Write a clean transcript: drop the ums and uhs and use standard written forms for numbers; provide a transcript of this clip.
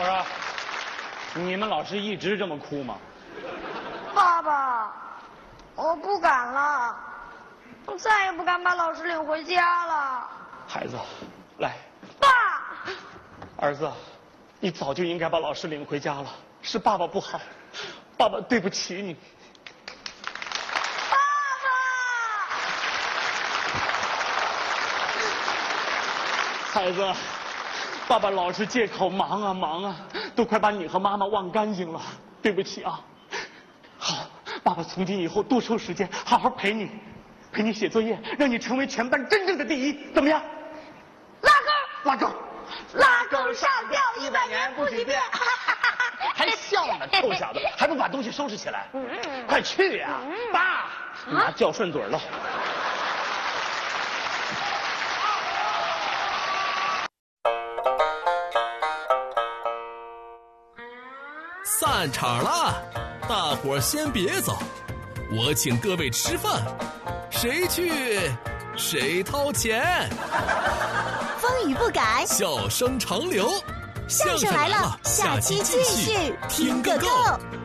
我说，你们老师一直这么哭吗？ 爸爸，我不敢了，我再也不敢把老师领回家了。 孩子，来， 爸， 儿子，你早就应该把老师领回家了，是爸爸不好，爸爸对不起你。 爸爸， 孩子，爸爸老是借口忙啊忙啊，都快把你和妈妈忘干净了，对不起啊。好，爸爸从今以后多抽时间，好好陪你写作业，让你成为全班真正的第一，怎么样？拉钩， 拉钩上吊100年不许变。 还笑呢，臭小子，还不把东西收拾起来？快去呀！爸，妈叫顺嘴了。 散场了，大伙儿先别走，我请各位吃饭，谁去谁掏钱。 风雨不改， 笑声长流， 相声来了，下期继续听个够。